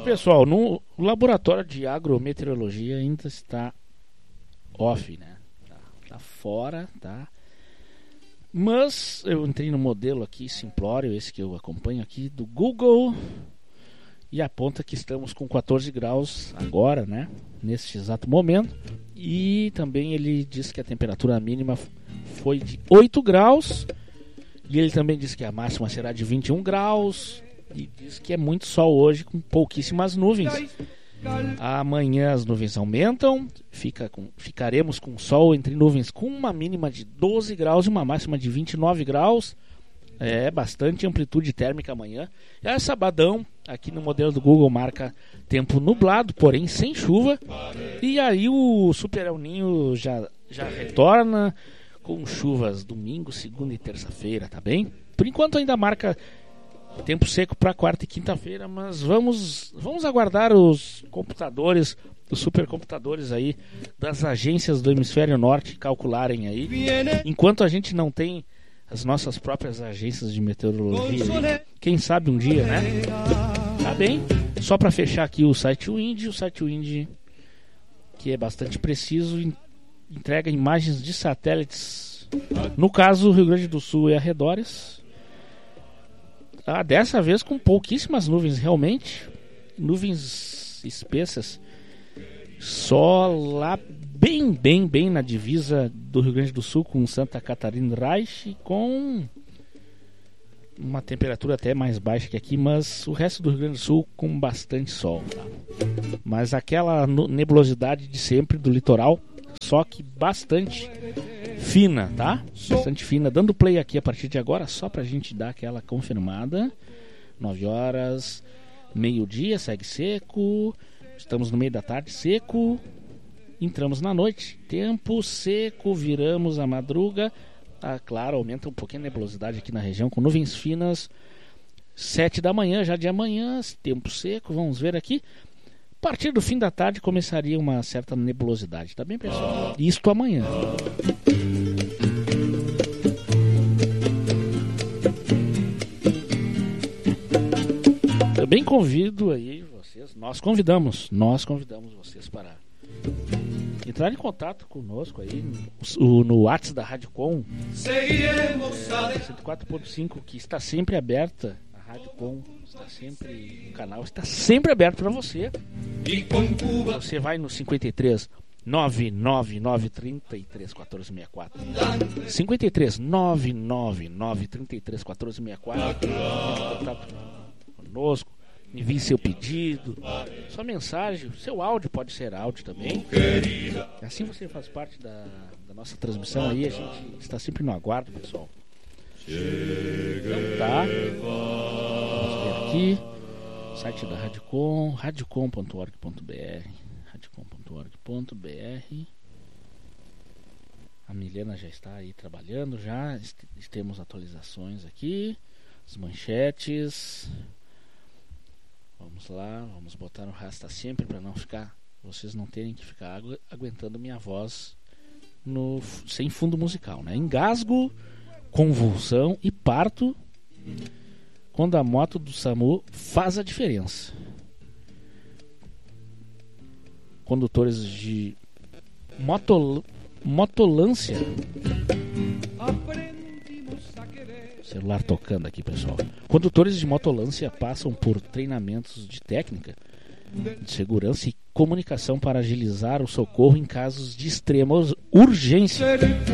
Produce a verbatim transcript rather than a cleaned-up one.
pessoal, no laboratório de agrometeorologia ainda está off, né? Tá, tá fora, tá? Mas eu entrei no modelo aqui simplório, esse que eu acompanho aqui do Google, e aponta que estamos com quatorze graus agora, né? Nesse exato momento. E também ele diz que a temperatura mínima foi de oito graus. E ele também diz que a máxima será de vinte e um graus. E diz que é muito sol hoje com pouquíssimas nuvens. Amanhã as nuvens aumentam, fica com, ficaremos com sol entre nuvens com uma mínima de doze graus e uma máxima de vinte e nove graus. É bastante amplitude térmica amanhã. É sabadão, aqui no modelo do Google marca tempo nublado, porém sem chuva. E aí o Super El Ninho já, já retorna com chuvas domingo, segunda e terça-feira, tá bem? Por enquanto ainda marca tempo seco para quarta e quinta-feira, mas vamos, vamos aguardar os computadores, os supercomputadores aí das agências do Hemisfério Norte calcularem aí. Enquanto a gente não tem as nossas próprias agências de meteorologia aí, quem sabe um dia, né? Tá bem? Só para fechar aqui o site Wind, o site Wind, que é bastante preciso, entrega imagens de satélites, no caso Rio Grande do Sul e arredores. Ah, dessa vez com pouquíssimas nuvens, realmente. Nuvens espessas. Só lá bem, bem, bem na divisa do Rio Grande do Sul com Santa Catarina Reich, com uma temperatura até mais baixa que aqui, mas o resto do Rio Grande do Sul com bastante sol. Tá? Mas aquela nebulosidade de sempre do litoral, só que bastante fina, tá? Bastante fina. Dando play aqui a partir de agora, só pra gente dar aquela confirmada. nove horas, meio-dia, segue seco. Estamos no meio da tarde, seco. Entramos na noite, tempo seco, viramos a madruga. Ah, claro, aumenta um pouquinho a nebulosidade aqui na região, com nuvens finas. Sete da manhã, já de amanhã, tempo seco, vamos ver aqui. A partir do fim da tarde começaria uma certa nebulosidade, tá bem, pessoal? Isto amanhã. Também convido aí vocês, nós convidamos, nós convidamos vocês para entrar em contato conosco aí no, no WhatsApp da Rádio Com cento e quatro ponto cinco, que está sempre aberta. A Rádio Com está sempre, o canal está sempre aberto para você. Você vai no cinquenta e três, nove nove nove, trinta e três, quatorze, sessenta e quatro. cinquenta e três, nove nove nove, trinta e três, quatorze, sessenta e quatro. Entre em contato conosco, envie seu pedido, sua mensagem, seu áudio pode ser áudio também. Assim você faz parte da, da nossa transmissão aí, a gente está sempre no aguardo, pessoal. Então tá, vamos ver aqui, site da Rádio Com, radiocom ponto org ponto br, radiocom ponto org ponto br. A Milena já está aí trabalhando, já temos atualizações aqui, as manchetes. Vamos lá, vamos botar no rasta sempre para não ficar, vocês não terem que ficar agu- aguentando minha voz no, sem fundo musical, né? Engasgo, convulsão e parto quando a moto do SAMU faz a diferença. Condutores de motol, motolância. Celular tocando aqui, pessoal. Condutores de motolância passam por treinamentos de técnica, de segurança e comunicação para agilizar o socorro em casos de extrema urgência.